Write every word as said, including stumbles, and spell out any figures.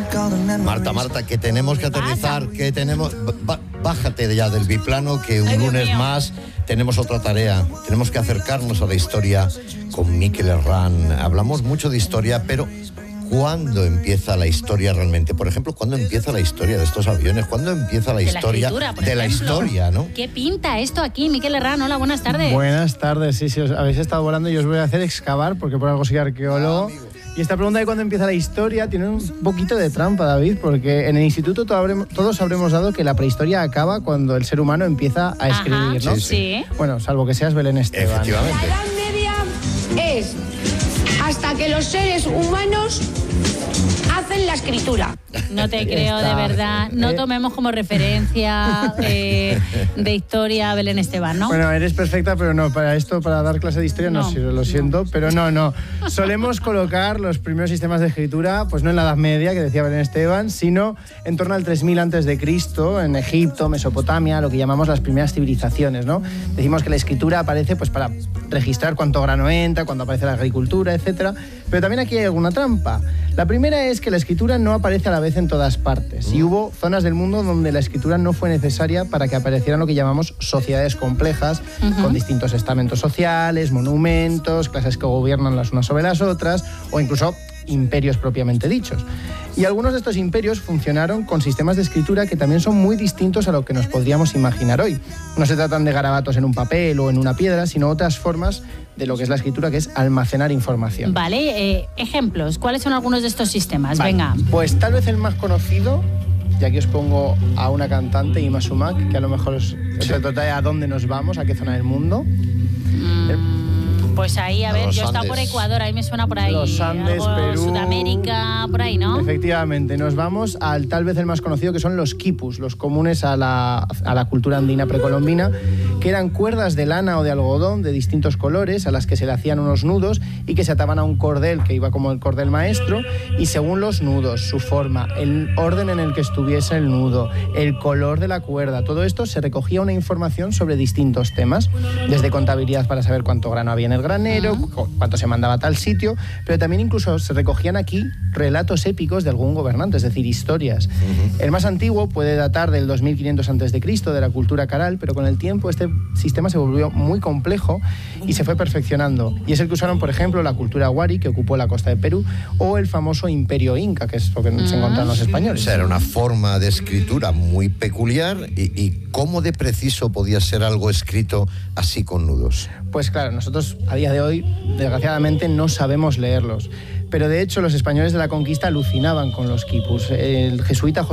Marta, Marta, que tenemos que aterrizar, que tenemos... Bájate ya del biplano, que un lunes más tenemos otra tarea. Tenemos que acercarnos a la historia con Mikel Herrán. Hablamos mucho de historia, pero ¿cuándo empieza la historia realmente? Por ejemplo, ¿cuándo empieza la historia de estos aviones? ¿Cuándo empieza la de historia la escritura, de la historia, no? ¿Qué pinta esto aquí, Mikel Herrán? Hola, buenas tardes. Buenas tardes, sí, sí, os habéis estado volando y os voy a hacer excavar, porque por algo soy arqueólogo. Ah, y esta pregunta de cuándo empieza la historia tiene un poquito de trampa, David, porque en el instituto todo habremos, todos habremos dado que la prehistoria acaba cuando el ser humano empieza a escribir, Ajá, ¿no? Sí, sí. Bueno, salvo que seas Belén Esteban. Efectivamente. La Edad Media es hasta que los seres humanos hacen la escritura. No te creo, de verdad. No ¿Eh? tomemos como referencia eh, de historia a Belén Esteban, ¿no? Bueno, eres perfecta, pero no, para esto, para dar clase de historia no, No, sirve, lo siento, no. pero no, no. Solemos colocar los primeros sistemas de escritura, pues no en la Edad Media, que decía Belén Esteban, sino en torno al tres mil antes de Cristo, en Egipto, Mesopotamia, lo que llamamos las primeras civilizaciones, ¿no? Decimos que la escritura aparece pues para registrar cuánto grano entra, cuando aparece la agricultura, etcétera. Pero también aquí hay alguna trampa. La primera es que la escritura no aparece a la vez en todas partes. Y hubo zonas del mundo donde la escritura no fue necesaria para que aparecieran lo que llamamos sociedades complejas, uh-huh. con distintos estamentos sociales, monumentos, clases que gobiernan las unas sobre las otras, o incluso imperios propiamente dichos. Y algunos de estos imperios funcionaron con sistemas de escritura que también son muy distintos a lo que nos podríamos imaginar hoy. No se tratan de garabatos en un papel o en una piedra, sino otras formas de lo que es la escritura, que es almacenar información. Vale, eh, ejemplos. ¿Cuáles son algunos de estos sistemas? Vale. Venga. Pues tal vez el más conocido, y aquí os pongo a una cantante, Ima Sumac, que a lo mejor os, os trata de a dónde nos vamos, a qué zona del mundo. Mm. El, Pues ahí, a ver, Los yo he estado Andes. por Ecuador, ahí me suena por ahí. Los Andes, algo Perú. Sudamérica, por ahí, ¿no? Efectivamente, nos vamos al tal vez el más conocido, que son los quipus, los comunes a la, a la cultura andina precolombina, que eran cuerdas de lana o de algodón de distintos colores a las que se le hacían unos nudos y que se ataban a un cordel que iba como el cordel maestro, y según los nudos, su forma, el orden en el que estuviese el nudo, el color de la cuerda, todo esto se recogía una información sobre distintos temas, desde contabilidad para saber cuánto grano había en el granero, uh-huh. cuánto se mandaba a tal sitio, pero también incluso se recogían aquí relatos épicos de algún gobernante, es decir, historias. Uh-huh. El más antiguo puede datar del dos mil quinientos antes de Cristo, de la cultura caral, pero con el tiempo este sistema se volvió muy complejo y se fue perfeccionando. Y es el que usaron, por ejemplo, la cultura wari, que ocupó la costa de Perú, o el famoso imperio inca, que es lo que uh-huh. se encontraron los españoles. O sea, era una forma de escritura muy peculiar. ¿Y, y cómo de preciso podía ser algo escrito así con nudos? Pues claro, nosotros a día de hoy, desgraciadamente, no sabemos leerlos. Pero de hecho, los españoles de la conquista alucinaban con los quipus. El jesuita José